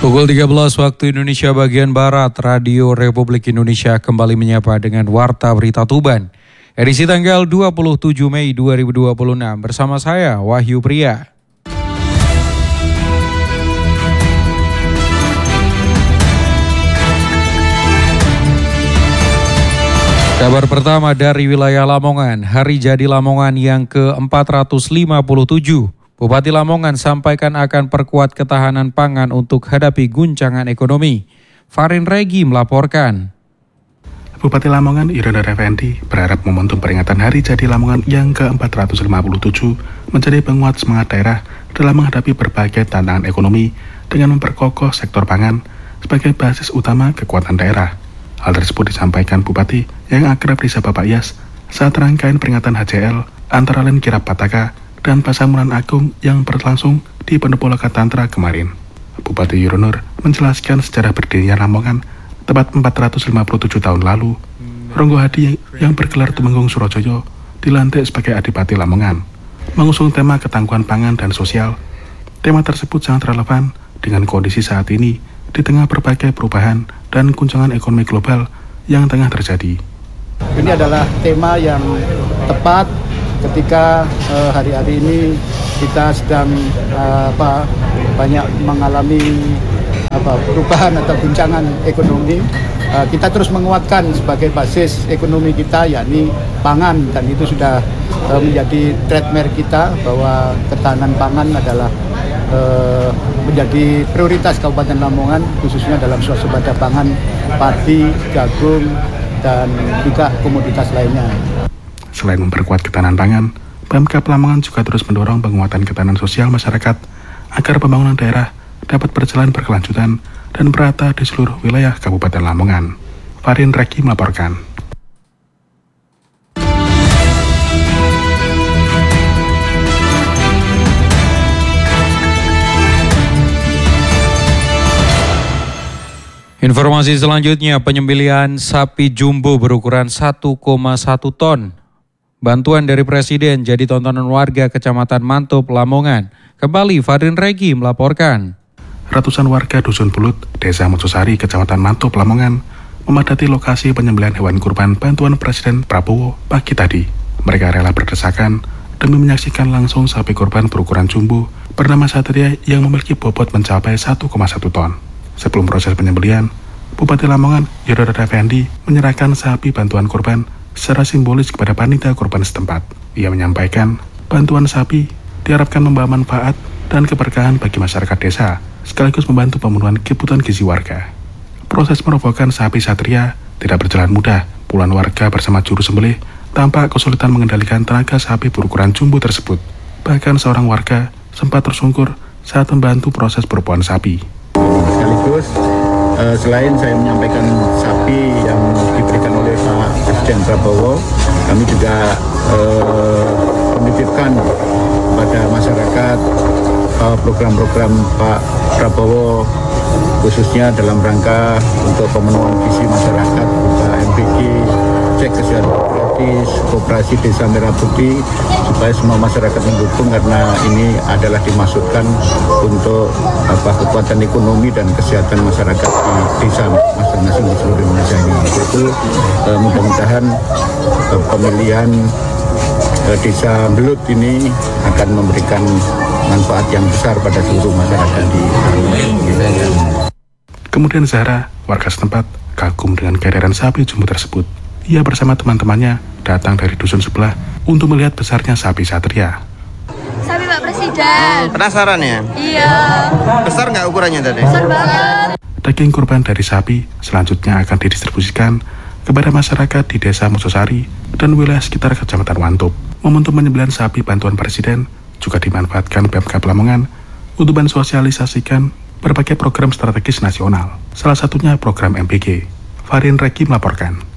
Pukul 13 waktu Indonesia bagian Barat, Radio Republik Indonesia kembali menyapa dengan Warta Berita Tuban. Edisi tanggal 27 Mei 2026 bersama saya Wahyu Pria. Kabar pertama dari wilayah Lamongan, Hari Jadi Lamongan yang ke-457. Bupati Lamongan sampaikan akan perkuat ketahanan pangan untuk hadapi guncangan ekonomi. Farin Regi melaporkan. Bupati Lamongan Irandar Effendi berharap momentum peringatan Hari Jadi Lamongan yang ke-457 menjadi penguat semangat daerah dalam menghadapi berbagai tantangan ekonomi dengan memperkokoh sektor pangan sebagai basis utama kekuatan daerah. Hal tersebut disampaikan Bupati yang akrab disapa Pak Yas saat rangkaian peringatan HJL antara lain kirap Pataka dan Pasamuran Agung yang berlangsung di Pendopo Tantra kemarin. Bupati Yuronur menjelaskan sejarah berdirinya Lamongan tepat 457 tahun lalu. Ronggo Hadi yang bergelar Tumenggung Surojoyo dilantik sebagai Adipati Lamongan, mengusung tema ketangguhan pangan dan sosial. Tema tersebut sangat relevan dengan kondisi saat ini di tengah berbagai perubahan dan guncangan ekonomi global yang tengah terjadi. Ini adalah tema yang tepat ketika hari-hari ini kita sedang banyak mengalami perubahan atau guncangan ekonomi. Kita terus menguatkan sebagai basis ekonomi kita, yakni pangan, dan itu sudah menjadi trademark kita bahwa ketahanan pangan adalah menjadi prioritas Kabupaten Lamongan, khususnya dalam swasembada pangan, padi, jagung, dan juga komoditas lainnya. Selain memperkuat ketahanan pangan, Pemkab Lamongan juga terus mendorong penguatan ketahanan sosial masyarakat agar pembangunan daerah dapat berjalan berkelanjutan dan merata di seluruh wilayah Kabupaten Lamongan. Farin Regi melaporkan. Informasi selanjutnya, penyembelihan sapi jumbo berukuran 1,1 ton. Bantuan dari Presiden jadi tontonan warga Kecamatan Mantop, Lamongan. Kembali Farin Regi melaporkan. Ratusan warga Dusun Bulut, Desa Mojosari, Kecamatan Mantop, Lamongan, memadati lokasi penyembelihan hewan kurban bantuan Presiden Prabowo pagi tadi. Mereka rela berdesakan demi menyaksikan langsung sapi kurban berukuran jumbo bernama Satria yang memiliki bobot mencapai 1,1 ton. Sebelum proses penyembelihan, Bupati Lamongan Irandar Effendi menyerahkan sapi bantuan kurban secara simbolis kepada panitia kurban setempat. Ia menyampaikan bantuan sapi diharapkan membawa manfaat dan keberkahan bagi masyarakat desa, sekaligus membantu pemenuhan kebutuhan gizi warga. Proses merobohkan sapi Satria tidak berjalan mudah. Puluhan warga bersama juru sembelih tampak kesulitan mengendalikan tenaga sapi berukuran jumbo tersebut. Bahkan seorang warga sempat tersungkur saat membantu proses perobohan sapi. Sekaligus selain saya menyampaikan sapi yang diberikan oleh Pak Presiden Prabowo, kami juga menitipkan kepada masyarakat program-program Pak Prabowo, khususnya dalam rangka untuk pemenuhan visi masyarakat, berupa MPG, cek kesehatan gratis, koperasi Desa Merah Putih, supaya semua masyarakat mendukung karena ini adalah dimaksudkan untuk kekuatan ekonomi dan kesehatan masyarakat di desa masing-masing di seluruh Indonesia ini. Itu mudah-mudahan pemilihan Desa Belut ini akan memberikan manfaat yang besar pada seluruh masyarakat di Indonesia. Kemudian Zahra, warga setempat, kagum dengan kehadiran sapi jumbo tersebut. Ia bersama teman-temannya datang dari dusun sebelah untuk melihat besarnya sapi Satria. Sapi Pak Presiden. Penasaran ya? Iya. Besar nggak ukurannya tadi? Besar banget. Daging kurban dari sapi selanjutnya akan didistribusikan kepada masyarakat di Desa Mojosari dan wilayah sekitar Kecamatan Mantop. Momentum penyembelihan sapi bantuan Presiden juga dimanfaatkan Pemkab Lamongan untuk mensosialisasikan berbagai program strategis nasional, salah satunya program MPG. Farin Regi melaporkan.